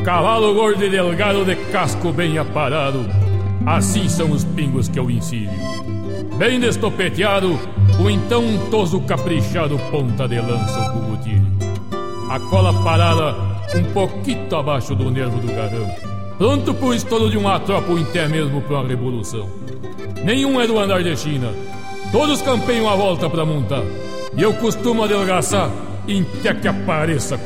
Cavalo gordo e delgado de casco bem aparado, assim são os pingos que eu ensino. Bem destopeteado, o então untoso caprichado ponta de lança o cubutilho. A cola parada um pouquito abaixo do nervo do garrão, pronto pro estouro de uma tropa ou até mesmo pra uma revolução. Nenhum é do andar de China, todos campeiam a volta pra montar, e eu costumo adelgaçar até que apareça